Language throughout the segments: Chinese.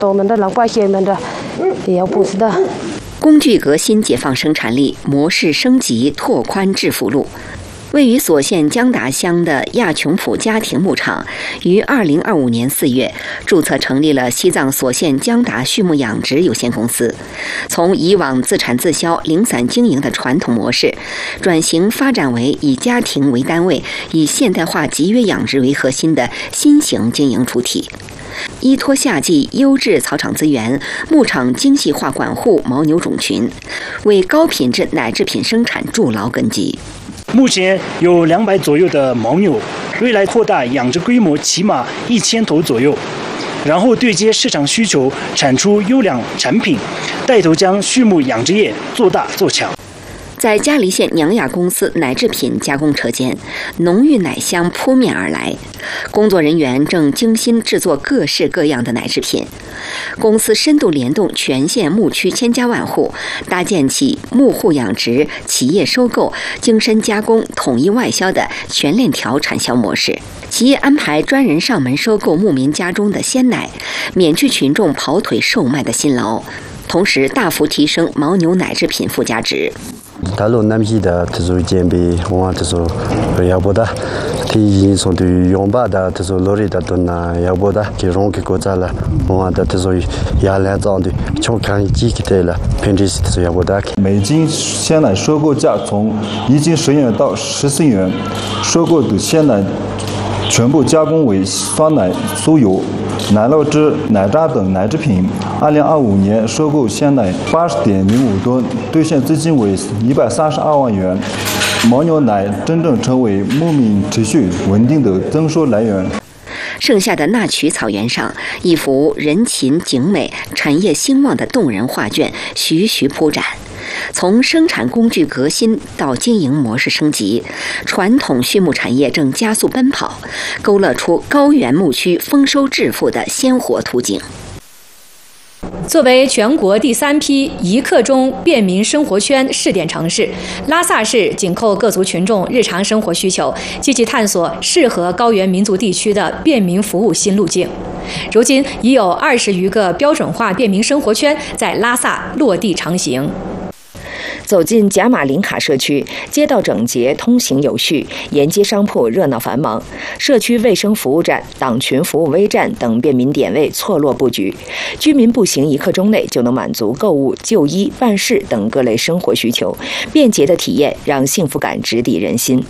我们的老百姓们的也要不知道。 工具革新，解放生产力，模式升级，拓宽致富路。位于所县江达乡的亚琼浦家庭牧场，于2025年4月注册成立了西藏所县江达畜牧养殖有限公司，从以往自产自销、零散经营的传统模式，转型发展为以家庭为单位、以现代化集约养殖为核心的新型经营主体。依托夏季优质草场资源，牧场精细化管护牦牛种群，为高品质奶制品生产筑牢根基。 目前有200左右的牦牛，未来扩大养殖规模起码1000头左右，然后对接市场需求，产出优良产品，带头将畜牧养殖业做大做强。 在嘉黎县娘雅公司奶制品加工车间，浓郁奶香扑面而来，工作人员正精心制作各式各样的奶制品。公司深度联动全县牧区千家万户，搭建起牧户养殖、企业收购、精深加工、统一外销的全链条产销模式。企业安排专人上门收购牧民家中的鲜奶，免去群众跑腿售卖的辛劳，同时大幅提升牦牛奶制品附加值。 大陆南皮的这种建备，我这种要不的，提从对用把的这种劳力的都那要不的，给容给国家了，我的这种压力涨的，全看几个的了，平时是要不的。 每斤鲜奶收购价从1斤10元到14元，收购的鲜奶全部加工为酸奶、酥油、奶酪汁、奶渣等奶制品。2025年收购鲜奶80.05吨，兑现资金为132万元。牦牛奶真正成为牧民持续稳定的增收来源。 盛夏的纳曲草原上，一幅人情景美、产业兴旺的动人画卷徐徐铺展。从生产工具革新到经营模式升级，传统畜牧产业正加速奔跑，勾勒出高原牧区丰收致富的鲜活图景。 作为全国第3批一刻钟便民生活圈试点城市，拉萨市紧扣各族群众日常生活需求，积极探索适合高原民族地区的便民服务新路径。如今已有20余个标准化便民生活圈在拉萨落地成型。 走进贾马林卡社区，街道整洁，通行有序，沿街商铺热闹繁忙，社区卫生服务站、党群服务微站等便民点位错落布局，居民步行1刻钟内就能满足购物、就医、办事等各类生活需求，便捷的体验让幸福感直抵人心。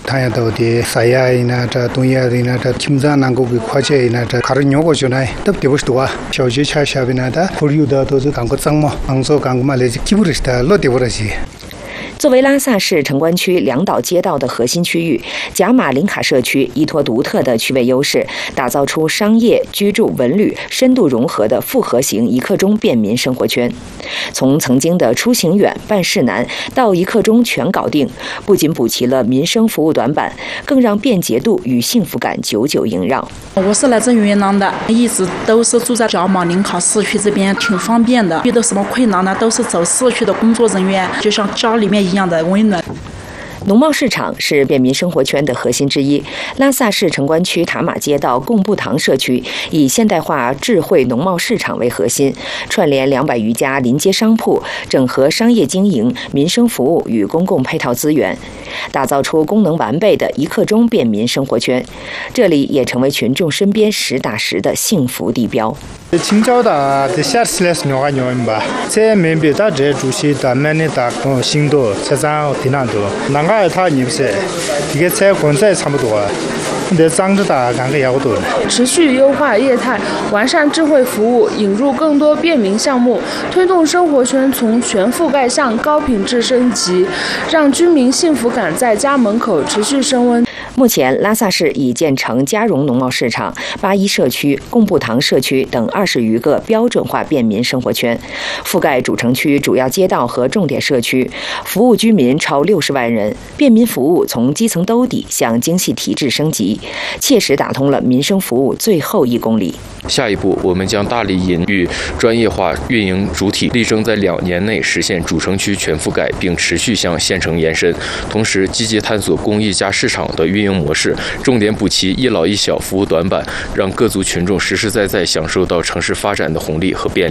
作为拉萨市城关区两岛街道的核心区域，贾马林卡社区依托独特的区位优势，打造出商业、居住、文旅深度融合的复合型1刻钟便民生活圈。从曾经的出行远、办事难到1刻钟全搞定，不仅补齐了民生服务短板，更让便捷度与幸福感久久萦绕。 我是来自云南的，一直都是住在贾马林卡市区这边，挺方便的。遇到什么困难呢，都是走市区的工作人员，就像家里面一样的温暖。 农贸市场是便民生活圈的核心之一。拉萨市城关区塔玛街道贡布堂社区以现代化智慧农贸市场为核心，串联200余家临街商铺，整合商业经营、民生服务与公共配套资源，打造出功能完备的1刻钟便民生活圈。这里也成为群众身边实打实的幸福地标。 青椒的这下起来是牛啊牛吧，在门边的这主席的门内的新多车站挺难多，那个他你不是一个菜馆在差不多，得长着的感觉要多。 持续优化业态，完善智慧服务，引入更多便民项目，推动生活圈从全覆盖向高品质升级，让居民幸福感在家门口持续升温。 目前，拉萨市已建成嘉荣农贸市场、八一社区、贡布堂社区等20余个标准化便民生活圈，覆盖主城区主要街道和重点社区，服务居民超60万人。便民服务从基层兜底向精细体制升级，切实打通了民生服务最后1公里。 下一步，我们将大力引入专业化运营主体，力争在2年内实现主城区全覆盖，并持续向县城延伸。同时，积极探索公益加市场的运运营模式，重点补齐一老一小服务短板，让各族群众实实在在享受到城市发展的红利和便利。